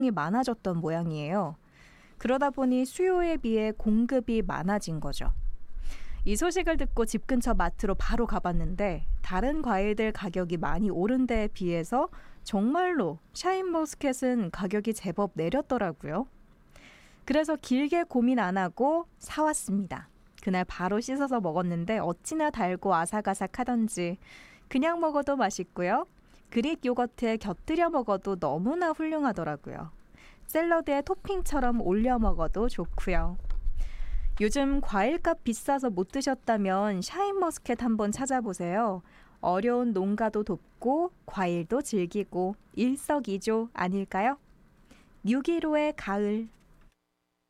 많아졌던 모양이에요. 그러다 보니 수요에 비해 공급이 많아진 거죠. 이 소식을 듣고 집 근처 마트로 바로 가봤는데 다른 과일들 가격이 많이 오른 데에 비해서 정말로 샤인머스켓은 가격이 제법 내렸더라고요. 그래서 길게 고민 안 하고 사왔습니다. 그날 바로 씻어서 먹었는데 어찌나 달고 아삭아삭하던지 그냥 먹어도 맛있고요. 그릭 요거트에 곁들여 먹어도 너무나 훌륭하더라고요. 샐러드에 토핑처럼 올려 먹어도 좋고요. 요즘 과일값 비싸서 못 드셨다면 샤인머스켓 한번 찾아보세요. 어려운 농가도 돕고 과일도 즐기고 일석이조 아닐까요? 6.15의 가을